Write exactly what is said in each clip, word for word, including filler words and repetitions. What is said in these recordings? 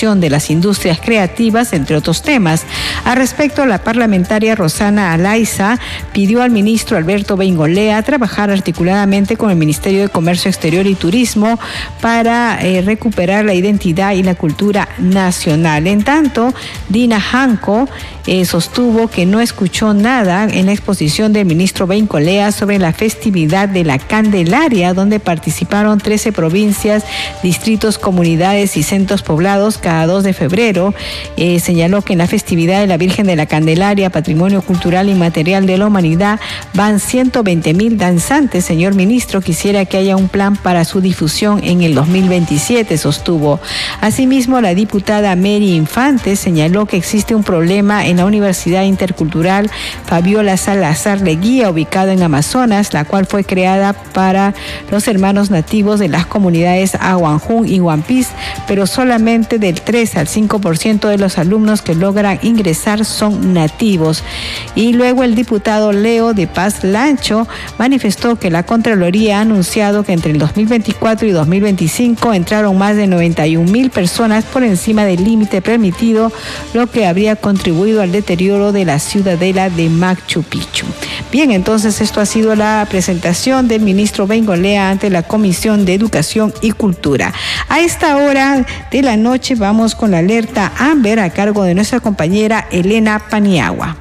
promoción de las industrias creativas, entre otros temas. Al respecto, la parlamentaria Rosana Alaiza pidió al ministro Alberto Beingolea trabajar articuladamente con el Ministerio de Comercio Exterior y Turismo para eh, recuperar la identidad y la cultura nacional. En tanto, Dina Janco eh, sostuvo que no escuchó nada en la exposición del ministro Beingolea sobre la festividad de la Candelaria, donde participaron trece provincias, distritos, comunidades y centros poblados cada dos de febrero. Eh, señaló que en la festividad de la Virgen de la Candelaria, Patrimonio Cultural y Material de la Humanidad, van ciento veinte mil danzantes. Señor ministro, quisiera que haya un plan para su difusión en el dos mil veintisiete, sostuvo. Asimismo, la diputada Mary Infante señaló que existe un problema en la Universidad Intercultural Fabiola Salazar Leguía, ubicada en Amazonas, la cual fue creada para los hermanos nativos de las comunidades Aguanjún y Huampis, pero solamente del tres al cinco por ciento de los alumnos que logran ingresar son nativos. Y luego el diputado Leo de Paz Lancho manifestó que la Contraloría ha anunciado que entre el dos mil veinticuatro y dos mil veinticinco entraron más de noventa y un mil personas por encima del límite permitido, lo que habría contribuido al deterioro de la ciudadela de Machu Picchu. Bien, entonces esto ha sido la presentación del ministro Beingolea ante la Comisión de Educación y Cultura. A esta hora de la noche vamos con la alerta Amber a cargo de nuestra compañera Elena Paniagua.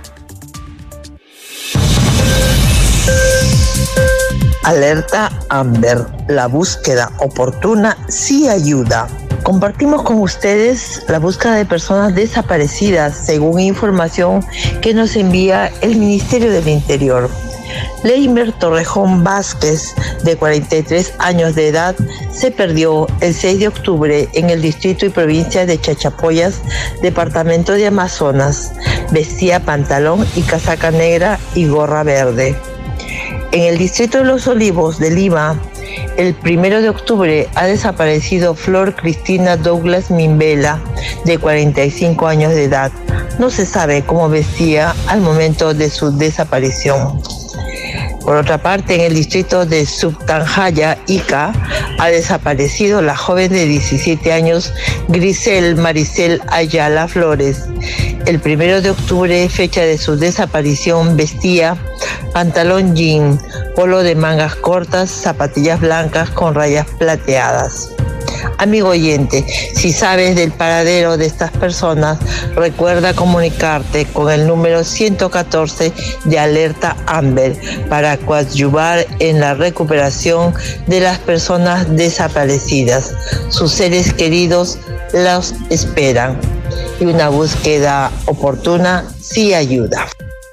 Alerta Amber, la búsqueda oportuna sí ayuda. Compartimos con ustedes la búsqueda de personas desaparecidas, según información que nos envía el Ministerio del Interior. Leimer Torrejón Vázquez, de cuarenta y tres años de edad, se perdió el seis de octubre en el distrito y provincia de Chachapoyas, departamento de Amazonas. Vestía pantalón y casaca negra y gorra verde. En el distrito de Los Olivos de Lima, el primero de octubre ha desaparecido Flor Cristina Douglas Mimbela, de cuarenta y cinco años de edad. No se sabe cómo vestía al momento de su desaparición. Por otra parte, en el distrito de Subtanjaya, Ica, ha desaparecido la joven de diecisiete años, Grisel Maricel Ayala Flores. El primero de octubre, fecha de su desaparición, vestía pantalón jean, polo de mangas cortas, zapatillas blancas con rayas plateadas. Amigo oyente, si sabes del paradero de estas personas, recuerda comunicarte con el número ciento catorce de Alerta Amber para coadyuvar en la recuperación de las personas desaparecidas. Sus seres queridos los esperan y una búsqueda oportuna sí ayuda.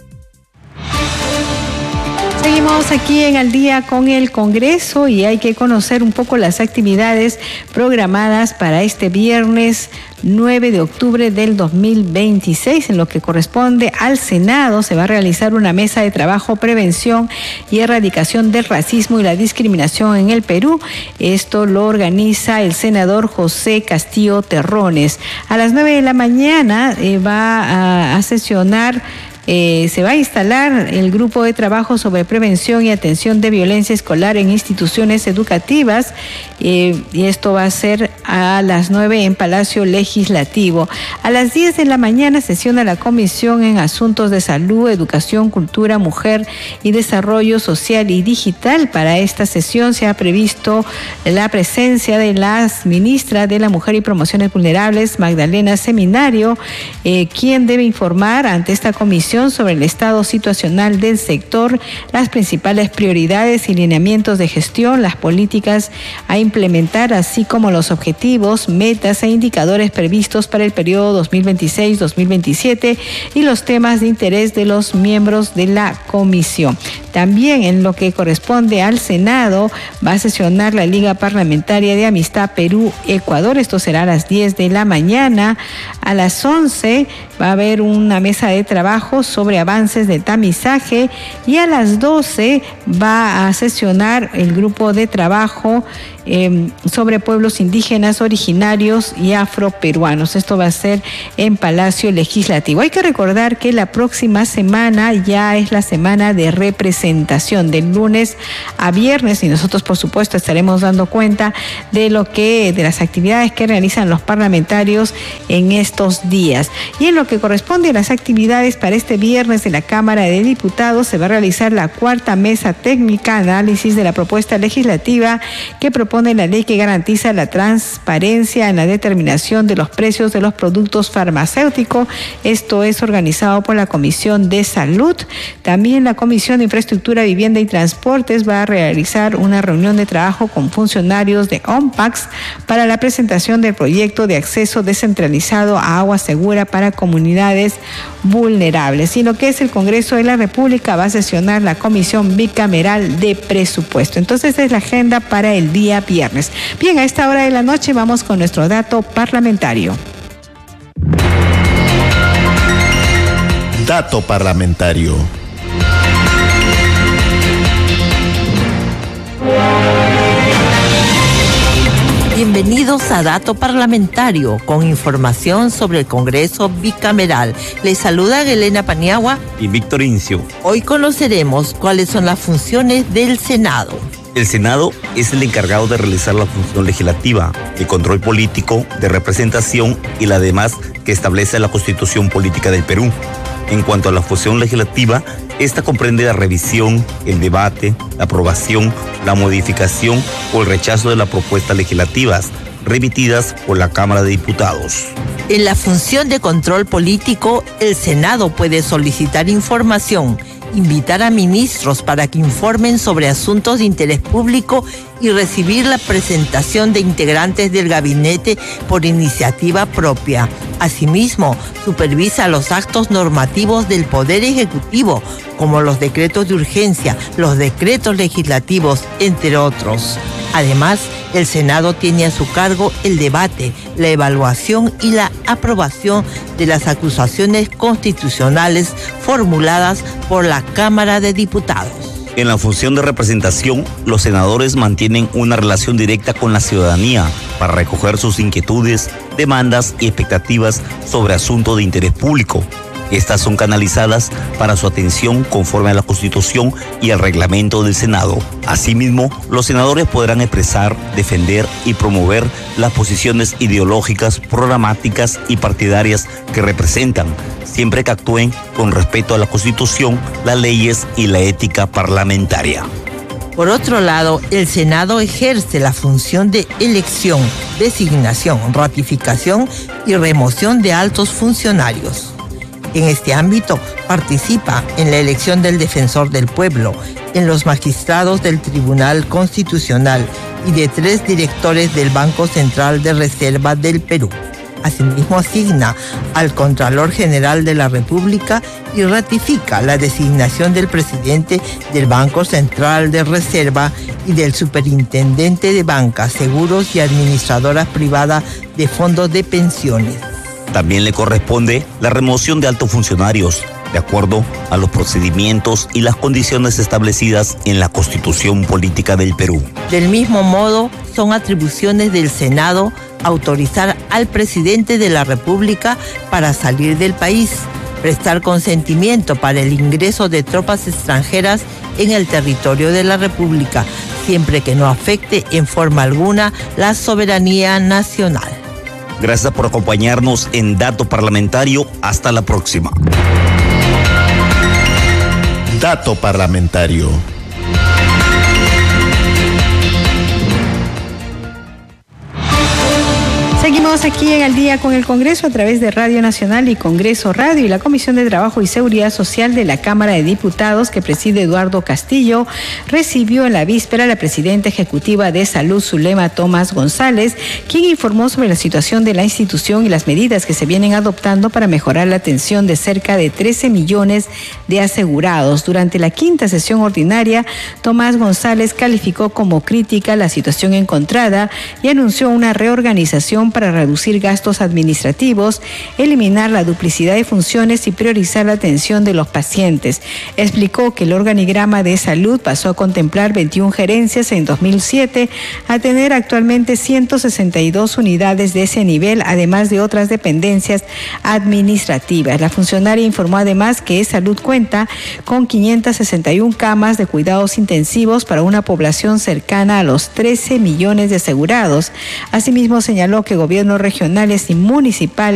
Seguimos aquí en Al Día con el Congreso y hay que conocer un poco las actividades programadas para este viernes nueve de octubre del dos mil veintiséis. En lo que corresponde al Senado, se va a realizar una mesa de trabajo, prevención y erradicación del racismo y la discriminación en el Perú. Esto lo organiza el senador José Castillo Terrones. A las nueve de la mañana eh, va a, a sesionar Eh, se va a instalar el grupo de trabajo sobre prevención y atención de violencia escolar en instituciones educativas eh, y esto va a ser a las nueve en Palacio Legislativo. A las diez de la mañana sesiona la Comisión en Asuntos de Salud, Educación, Cultura, Mujer y Desarrollo Social y Digital. Para esta sesión se ha previsto la presencia de la ministra de la Mujer y Promociones Vulnerables, Magdalena Seminario, eh, quien debe informar ante esta comisión sobre el estado situacional del sector, las principales prioridades y lineamientos de gestión, las políticas a implementar, así como los objetivos, metas e indicadores previstos para el periodo dos mil veintiséis dos mil veintisiete y los temas de interés de los miembros de la comisión. También en lo que corresponde al Senado, va a sesionar la Liga Parlamentaria de Amistad Perú-Ecuador. Esto será a las diez de la mañana. A las once va a haber una mesa de trabajo sobre avances de tamizaje y a las doce va a sesionar el grupo de trabajo eh, sobre pueblos indígenas, originarios y afroperuanos. Esto va a ser en Palacio Legislativo. Hay que recordar que la próxima semana ya es la semana de representación, del lunes a viernes, y nosotros por supuesto estaremos dando cuenta de lo que, de las actividades que realizan los parlamentarios en estos días. Y en lo que corresponde a las actividades para este viernes de la Cámara de Diputados, se va a realizar la cuarta mesa técnica, análisis de la propuesta legislativa que propone la ley que garantiza la transparencia en la determinación de los precios de los productos farmacéuticos. Esto es organizado por la Comisión de Salud. También la Comisión de Infraestructura, Vivienda y Transportes va a realizar una reunión de trabajo con funcionarios de OMPAX para la presentación del proyecto de acceso descentralizado a agua segura para comunidades vulnerables. Y lo que es el Congreso de la República, va a sesionar la Comisión Bicameral de Presupuesto. Entonces, esa es la agenda para el día viernes. Bien, a esta hora de la noche vamos con nuestro dato parlamentario. Dato parlamentario. Bienvenidos a Dato Parlamentario, con información sobre el Congreso Bicameral. Les saludan Elena Paniagua y Víctor Incio. Hoy conoceremos cuáles son las funciones del Senado. El Senado es el encargado de realizar la función legislativa, el control político, de representación y la demás que establece la Constitución Política del Perú. En cuanto a la función legislativa, esta comprende la revisión, el debate, la aprobación, la modificación o el rechazo de las propuestas legislativas remitidas por la Cámara de Diputados. En la función de control político, el Senado puede solicitar información, invitar a ministros para que informen sobre asuntos de interés público y recibir la presentación de integrantes del gabinete por iniciativa propia. Asimismo, supervisa los actos normativos del Poder Ejecutivo, como los decretos de urgencia, los decretos legislativos, entre otros. Además, el Senado tiene a su cargo el debate, la evaluación y la aprobación de las acusaciones constitucionales formuladas por la Cámara de Diputados. En la función de representación, los senadores mantienen una relación directa con la ciudadanía para recoger sus inquietudes, demandas y expectativas sobre asuntos de interés público. Estas son canalizadas para su atención conforme a la Constitución y al reglamento del Senado. Asimismo, los senadores podrán expresar, defender y promover las posiciones ideológicas, programáticas y partidarias que representan, siempre que actúen con respeto a la Constitución, las leyes y la ética parlamentaria. Por otro lado, el Senado ejerce la función de elección, designación, ratificación y remoción de altos funcionarios. En este ámbito participa en la elección del Defensor del Pueblo, en los magistrados del Tribunal Constitucional y de tres directores del Banco Central de Reserva del Perú. Asimismo, asigna al Contralor General de la República y ratifica la designación del presidente del Banco Central de Reserva y del Superintendente de Bancas, Seguros y Administradoras Privadas de Fondos de Pensiones. También le corresponde la remoción de altos funcionarios, de acuerdo a los procedimientos y las condiciones establecidas en la Constitución Política del Perú. Del mismo modo, son atribuciones del Senado autorizar al presidente de la República para salir del país, prestar consentimiento para el ingreso de tropas extranjeras en el territorio de la República, siempre que no afecte en forma alguna la soberanía nacional. Gracias por acompañarnos en Dato Parlamentario. Hasta la próxima. Dato Parlamentario. Seguimos aquí en Al Día con el Congreso a través de Radio Nacional y Congreso Radio, y la Comisión de Trabajo y Seguridad Social de la Cámara de Diputados, que preside Eduardo Castillo, recibió en la víspera a la presidenta ejecutiva de Salud, Zulema Tomás González, quien informó sobre la situación de la institución y las medidas que se vienen adoptando para mejorar la atención de cerca de trece millones de asegurados. Durante la quinta sesión ordinaria, Tomás González calificó como crítica la situación encontrada y anunció una reorganización para reducir gastos administrativos, eliminar la duplicidad de funciones y priorizar la atención de los pacientes. Explicó que el organigrama de salud pasó a contemplar veintiuna gerencias en dos mil siete a tener actualmente ciento sesenta y dos unidades de ese nivel, además de otras dependencias administrativas. La funcionaria informó además que Salud cuenta con quinientas sesenta y una camas de cuidados intensivos para una población cercana a los trece millones de asegurados. Asimismo, señaló que gobiernos regionales y municipales